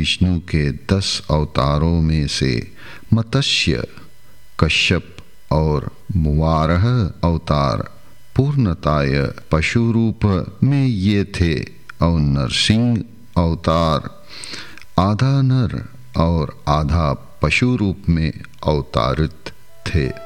विष्णु के 10 अवतारों में से मत्स्य, कश्यप और वाराह अवतार पूर्णताय पशु रूप में ये थे और नरसिंह अवतार आधा नर और आधा पशु रूप में अवतारित थे।